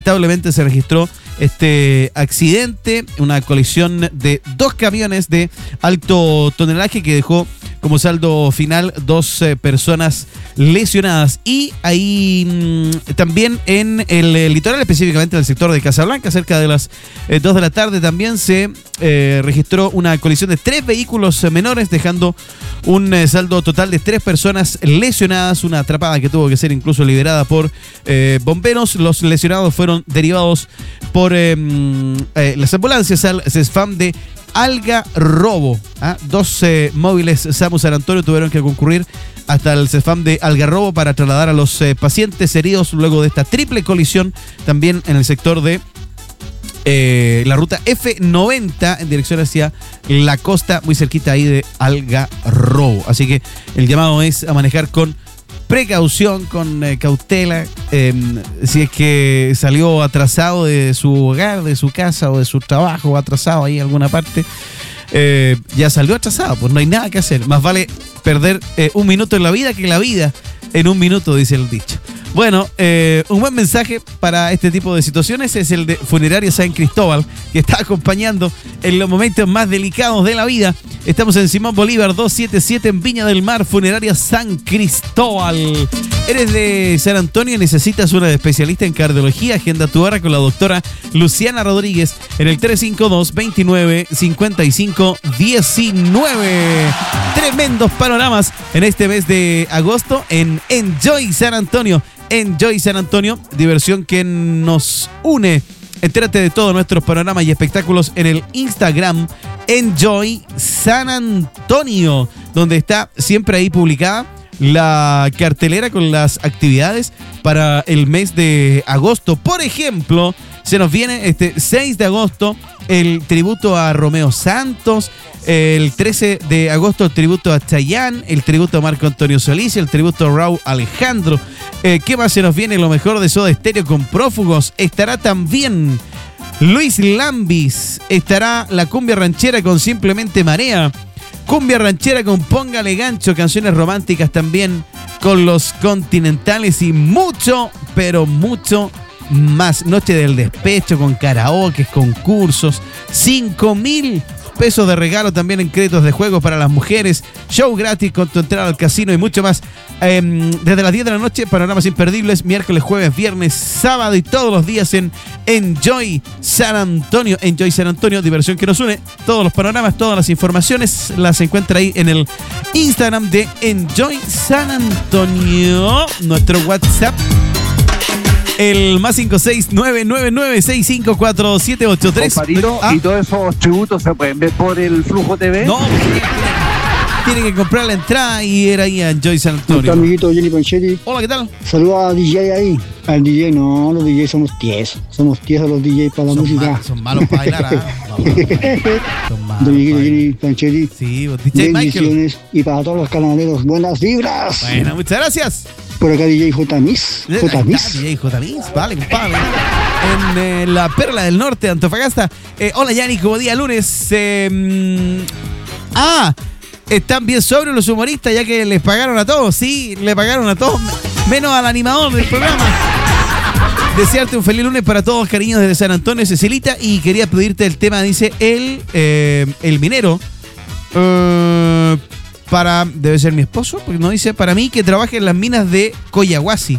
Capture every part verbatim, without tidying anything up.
Lamentablemente se registró este accidente, una colisión de dos camiones de alto tonelaje que dejó como saldo final dos eh, personas lesionadas. Y ahí mmm, también en el, el litoral, específicamente en el sector de Casablanca, cerca de las eh, dos de la tarde, también se eh, registró una colisión de tres vehículos menores, dejando un eh, saldo total de tres personas lesionadas, una atrapada que tuvo que ser incluso liberada por eh, bomberos. Los lesionados fueron derivados por eh, eh, las ambulancias al CESFAM de Algarrobo. ¿ah? Dos eh, móviles SAMU San Antonio tuvieron que concurrir hasta el CESFAM de Algarrobo para trasladar a los eh, pacientes heridos luego de esta triple colisión también en el sector de eh, la ruta F noventa en dirección hacia la costa, muy cerquita ahí de Algarrobo. Así que el llamado es a manejar con precaución, con eh, cautela, eh, si es que salió atrasado de su hogar, de su casa o de su trabajo, atrasado ahí en alguna parte, eh, ya salió atrasado, pues no hay nada que hacer. Más vale perder eh, un minuto en la vida que la vida en un minuto, dice el dicho. Bueno, eh, un buen mensaje para este tipo de situaciones es el de Funeraria San Cristóbal, que está acompañando en los momentos más delicados de la vida. Estamos en Simón Bolívar doscientos setenta y siete en Viña del Mar, Funeraria San Cristóbal. ¿Eres de San Antonio y necesitas una especialista en cardiología? Agenda tu hora con la doctora Luciana Rodríguez en el tres cinco dos, veintinueve, cincuenta y cinco, diecinueve. Tremendos panoramas en este mes de agosto en Enjoy San Antonio. Enjoy San Antonio, diversión que nos une. Entérate de todos nuestros panoramas y espectáculos en el Instagram Enjoy San Antonio, donde está siempre ahí publicada la cartelera con las actividades para el mes de agosto. Por ejemplo, se nos viene este seis de agosto el tributo a Romeo Santos, el trece de agosto el tributo a Chayanne, el tributo a Marco Antonio Solís, el tributo a Raúl Alejandro. Eh, ¿Qué más se nos viene? Lo mejor de Soda Stereo con Prófugos. Estará también Luis Lambis. Estará la cumbia ranchera con Simplemente Marea. Cumbia ranchera con Póngale Gancho. Canciones románticas también con Los Continentales y mucho, pero mucho más. Noche del despecho con karaoke, concursos. cinco mil pesos de regalo también en créditos de juego para las mujeres, show gratis con tu entrada al casino y mucho más. Eh, desde las diez de la noche, panoramas imperdibles, miércoles, jueves, viernes, sábado y todos los días en Enjoy San Antonio. Enjoy San Antonio, diversión que nos une. Todos los panoramas, todas las informaciones las encuentra ahí en el Instagram de Enjoy San Antonio. Nuestro WhatsApp, el más cinco seis nueve nueve nueve seis cinco cuatro siete ocho tres. ¿Ah? ¿Y todos esos tributos se pueden ver por el Flujo T V? No, tienen que comprar la entrada y ir ahí a Enjoy San Antonio. Nuestro amiguito Jenny Panchetti. Hola, ¿qué tal? Saluda a D J ahí. Al D J, no, los D J somos tiesos. Somos tiesos los D J para la son música. Mal, son malos para bailar, ¿eh? Son malos. Amiguito Jenny Panchetti. Sí, D J Michael. Y para todos los canaleros, buenas vibras. Bueno, muchas gracias. Por acá D J J Miss. J Miss. D J J Miss, vale, compadre. En eh, la Perla del Norte, Antofagasta. Eh, hola, Yanni, como día lunes. Eh, mm, ah, están bien sobrios los humoristas, ya que les pagaron a todos. Sí, le pagaron a todos, menos al animador del programa. Desearte un feliz lunes para todos, cariños desde San Antonio, Cecilita. Y quería pedirte el tema, dice el, eh, el minero. Eh, para, debe ser mi esposo, porque no dice, para mí que trabaje en las minas de Coyahuasi.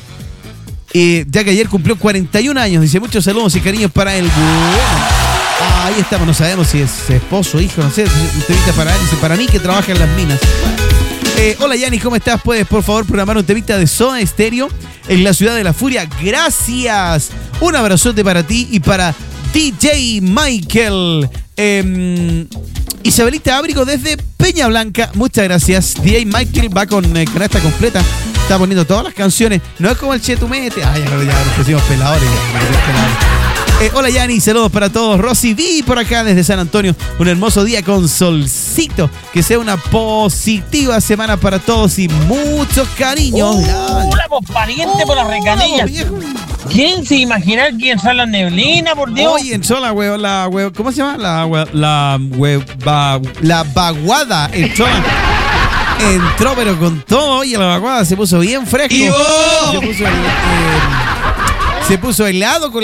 Eh, ya que ayer cumplió cuarenta y un años. Dice, muchos saludos y cariños para él. Bueno, ahí estamos, no sabemos si es esposo, hijo, no sé. Entrevista para él, dice, para mí que trabaja en las minas. Eh, hola, Yanni, ¿cómo estás? ¿Puedes, por favor, programar un temita de Soda Stereo en la Ciudad de la Furia? Gracias. Un abrazote para ti y para D J Michael. Eh, Isabelita Ábrigo desde Peña Blanca. Muchas gracias. D J Michael va con eh, canasta completa. Está poniendo todas las canciones. No es como el Chetumete. Ay, ya, ya nos pusimos peladores. Ya, eh, hola, Yanni. Saludos para todos. Rosy V por acá desde San Antonio. Un hermoso día con solcito. Que sea una positiva semana para todos y muchos cariños. Uh, hola, pues pariente por las recanillas. ¿Quién se imagina que entró la neblina, por Dios? Oye, entró la huevo, la huevo, ¿cómo se llama? La huevo, la huevo, la vaguada. Entró, entró, pero con todo. Oye, la vaguada se puso bien fresco. Se puso, eh, Se puso helado con